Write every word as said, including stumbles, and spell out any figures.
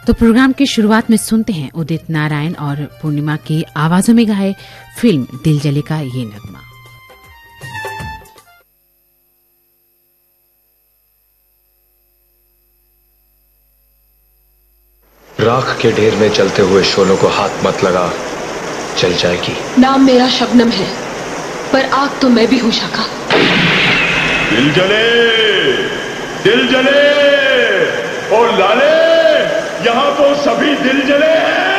तो प्रोग्राम की शुरुआत में सुनते हैं उदित नारायण और पूर्णिमा की आवाजों में गाए फिल्म दिल जले का ये नगमा। राख के ढेर में चलते हुए शोलों को हाथ मत लगा, चल जाएगी। नाम मेरा शबनम है, पर आग तो मैं भी हूं शाखा। दिल जले, दिल जले और लाले, यहाँ तो सभी दिल जले हैं।